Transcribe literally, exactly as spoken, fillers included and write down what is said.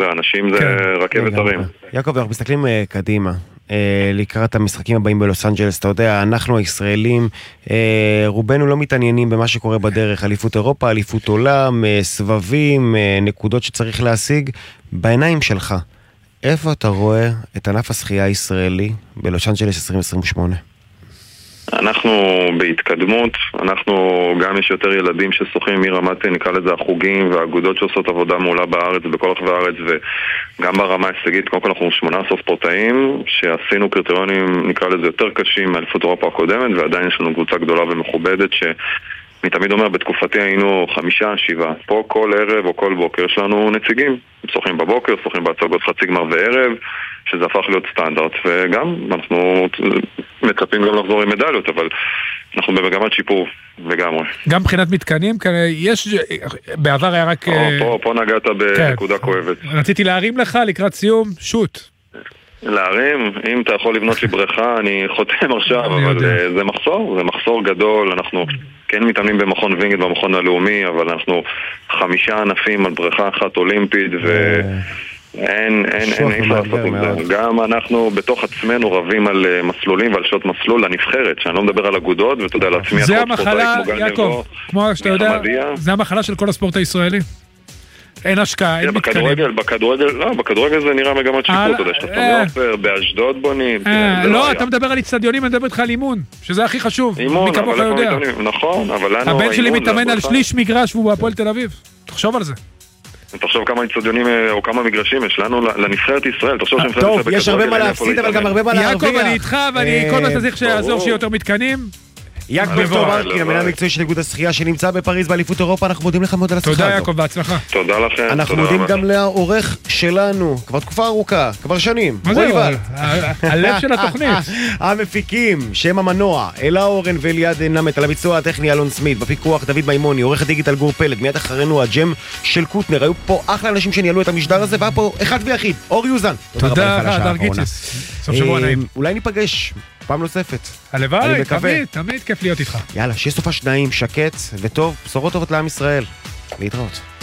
יודע, אנשים זה רכבת הרים. יעקב, אנחנו מסתכלים קדימה, לקראת המשחקים הבאים בלוס אנג'לס, אתה יודע, אנחנו הישראלים, רובנו לא מתעניינים במה שקורה בדרך, אליפות אירופה, אליפות עולם, סבבים, נקודות שצריך להשיג, בעיניים שלך, איפה אתה רואה את ענף השחייה הישראלי בלוס אנג'לס עשרים עשרים ושמונה? אנחנו בהתקדמות, אנחנו גם יש יותר ילדים ששוחים מרמת, נקרא לזה החוגים והאגודות שעושות עבודה מעולה בארץ, בכל רחבי הארץ, וגם ברמה ההישגית. קודם כל אנחנו שמונה עשרה ספורטאים שעשינו קריטריונים, נקרא לזה יותר קשים מאליפות אירופה הקודמת, ועדיין יש לנו קבוצה גדולה ומכובדת ש... אני תמיד אומר, בתקופתי היינו חמישה, שבעה. פה כל ערב או כל בוקר יש לנו נציגים. שוחים בבוקר, שוחים בהצגות חצי גמר וערב, שזה הפך להיות סטנדרט, וגם אנחנו מצפים גם לחזור עם מדליות, אבל אנחנו במגמת שיפור לגמרי. גם מבחינת מתקנים, יש, בעבר היה רק... פה, פה נגעת בנקודה כואבת. רציתי להרים לך לקראת סיום, שוט. להרים, אם אתה יכול לבנות לי בריכה, אני חותם עכשיו, אבל זה מחסור, זה מחסור גדול, אנחנו כן מתאמנים במכון וינגייט, במכון הלאומי, אבל אנחנו חמישה ענפים על בריכה אחת אולימפית, ואין, אין, אין איפה לעשות עם זה. גם אנחנו בתוך עצמנו רבים על מסלולים ועל שעות מסלול לנבחרת, שאני לא מדבר על אגודות, ואתה יודע, לעצמי זה המחלה, יעקב, כמו שאתה יודע, זה המחלה של כל הספורט הישראלי. אין השקעה, אין מתקנים. בכדורגל, לא, בכדורגל זה נראה מגמת שיפור, אתה יודע, שאתה סמי באשדוד בונים. לא, אתה מדבר על אצטדיונים, אני מדבר איתך על אימון, שזה הכי חשוב. אימון, אבל איפה מתאמנים, נכון, אבל לנו... הבן שלי מתאמן על שליש מגרש והוא בהפועל תל אביב, תחשוב על זה. תחשוב כמה אצטדיונים או כמה מגרשים יש לנו לנבחרת ישראל, תחשוב שנבחרת ישראל... טוב, יש הרבה מה להפסיד, אבל גם הרבה מה להרוויח. יעקב, אני איתך, ואני כל מה שצריך שיעזור שיהיה יותר מתקנים. יעקב טוברקין, המנהל המקצועי של איגוד השחייה שנמצא בפריז באליפות אירופה, אנחנו מודים לך מאוד על השיחה הזאת. תודה יעקב, בהצלחה. תודה לכם. אנחנו מודים גם לעורך שלנו, כבר תקופה ארוכה, כבר שנים. מה זה? הלב של התוכנית. המפיקים, שם המנוע, אלה אורן ואליעד נמת, על הביצוע הטכני אלון סמית, בפיקוח דוד מימוני, עורך הדיגיטל גור פלד, מיד אחרינו הג'ם של קוטנר. היו פה אחלה אנשים שניהלו את המשדר הזה, והיה פה אחד ויחיד, אור יוזן. תודה, הדר גיציס. סוף שבוע נעים. אולי ניפגש פעם נוספת. הלוואי, תמיד, תמיד כיף להיות איתך. יאללה, שיהיה סופה שניים, שקט וטוב, בשורות טובות לעם ישראל. להתראות.